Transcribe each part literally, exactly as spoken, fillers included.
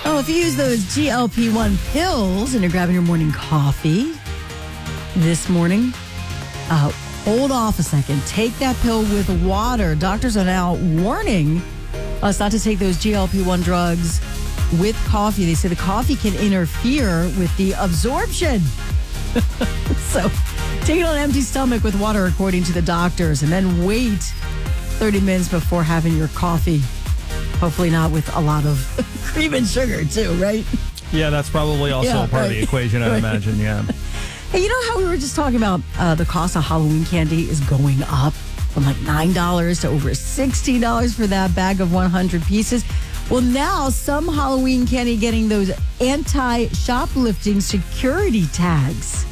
Oh, if you use those G L P one pills and you're grabbing your morning coffee this morning, uh, hold off a second. Take that pill with water. Doctors are now warning us not to take those G L P one drugs with coffee. They say the coffee can interfere with the absorption. So take it on an empty stomach with water, according to the doctors, and then wait thirty minutes before having your coffee. Hopefully not with a lot of cream and sugar, too, right? Yeah, that's probably also Yeah, a part right. of the equation, I Right. imagine, yeah. Hey, you know how we were just talking about uh, the cost of Halloween candy is going up from like nine dollars to over sixteen dollars for that bag of one hundred pieces? Well, now some Halloween candy getting those anti-shoplifting security tags.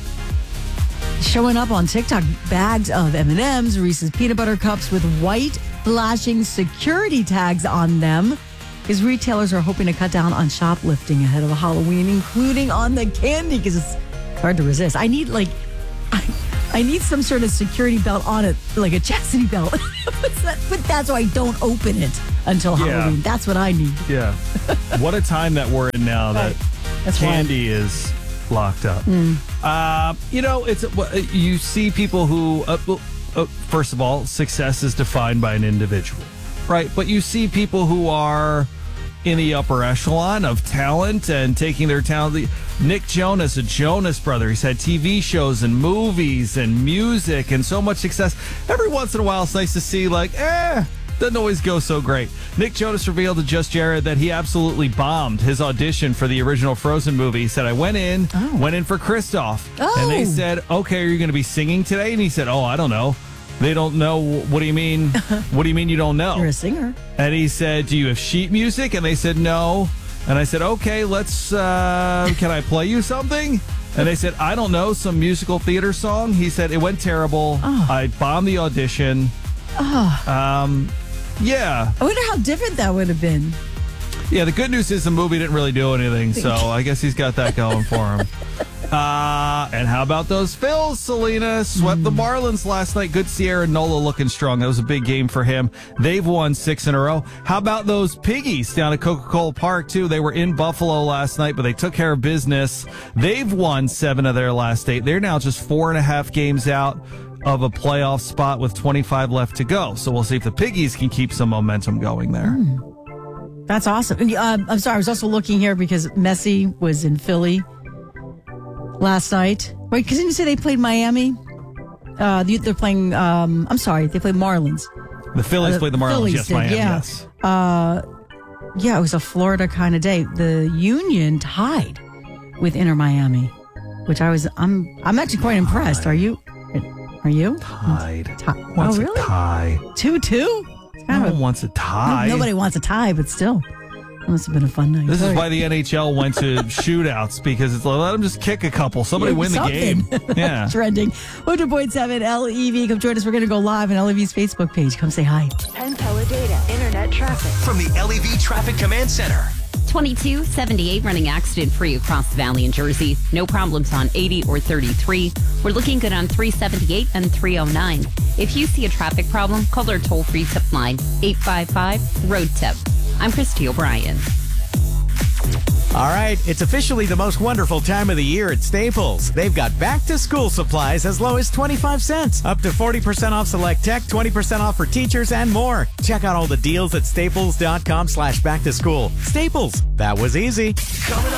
Showing up on TikTok, bags of M and M's, Reese's peanut butter cups with white flashing security tags on them. Because retailers are hoping to cut down on shoplifting ahead of Halloween, including on the candy, because it's hard to resist. I need like, I, I need some sort of security belt on it, like a chastity belt. But that's why I don't open it until Yeah. Halloween. That's what I need. Yeah. What a time that we're in now that Right. That's candy is locked up. Mm. Uh, you know, it's you see people who, uh, well, uh, first of all, success is defined by an individual, right? But you see people who are in the upper echelon of talent and taking their talent. Nick Jonas, a Jonas brother, he's had T V shows and movies and music and so much success. Every once in a while, it's nice to see, like, eh, doesn't always go so great. Nick Jonas revealed to Just Jared that he absolutely bombed his audition for the original Frozen movie. He said, I went in, Oh. went in for Kristoff. Oh. And they said, okay, are you going to be singing today? And he said, oh, I don't know. They don't know. What do you mean? What do you mean you don't know? You're a singer. And he said, do you have sheet music? And they said, no. And I said, okay, let's, uh, can I play you something? And they said, I don't know, some musical theater song. He said, it went terrible. Oh. I bombed the audition. Oh, Um, yeah. I wonder how different that would have been. Yeah, the good news is the movie didn't really do anything, so I guess he's got that going for him. Uh, and how about those Phils, Selena? Swept the Marlins last night. Good Sierra Nola looking strong. That was a big game for him. They've won six in a row. How about those Piggies down at Coca-Cola Park, too? They were in Buffalo last night, but they took care of business. They've won seven of their last eight. They're now just four and a half games out of a playoff spot with twenty-five left to go. So we'll see if the Piggies can keep some momentum going there. Mm. That's awesome. Uh, I'm sorry, I was also looking here because Messi was in Philly last night. Wait, because didn't you say they played Miami? Uh, they- they're playing, um, I'm sorry, they played Marlins. The Phillies Uh, played the Marlins, Phillies yes, did, Miami, yeah. yes. Uh, yeah, it was a Florida kind of day. The Union tied with Inter Miami, which I was, I'm, I'm actually quite impressed. Are you? Are you? Tied. Tie. Wants Oh, a really? tie. Two two. It's No kind of one a, wants a tie. nobody wants a tie, but still, it must have been a fun night. This is Sorry. why the N H L went to shootouts, because it's like, let them just kick a couple. Somebody Yeah, win the something. game. Yeah. Trending. one hundred point seven L E V. Come join us. We're going to go live on L E V's Facebook page. Come say hi. And Data Internet traffic. From the L E V Traffic Command Center. twenty-two seventy-eight running accident free across the valley in Jersey. No problems on eighty or thirty-three. We're looking good on three seventy-eight and three oh nine. If you see a traffic problem, call our toll-free tip line, eight five five, road tip. I'm Christy O'Brien. All right, it's officially the most wonderful time of the year at Staples. They've got back-to-school supplies as low as twenty-five cents, up to forty percent off select tech, twenty percent off for teachers, and more. Check out all the deals at staples.com slash back to school. Staples, that was easy. Coming